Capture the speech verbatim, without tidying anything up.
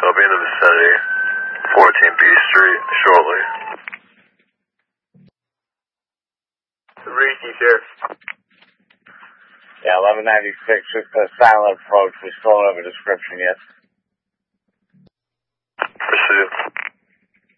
I'll be in the vicinity, fourteen B Street, shortly. Reiki, Sheriff. Yeah, eleven ninety-six, just a silent approach. We still don't have a description yet. Pursuit.